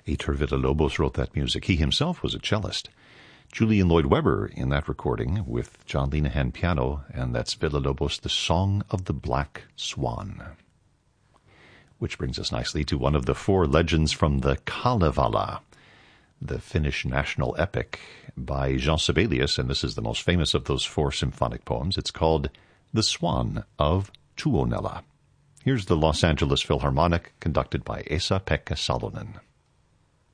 Heitor Villa-Lobos wrote that music. He himself was a cellist. Julian Lloyd Webber in that recording with John Linehan piano, and that's Villa-Lobos, The Song of the Black Swan. Which brings us nicely to one of the four legends from the Kalevala, the Finnish national epic by Jean Sibelius, and this is the most famous of those four symphonic poems. It's called The Swan of Tuonela. Here's the Los Angeles Philharmonic, conducted by Esa-Pekka Salonen.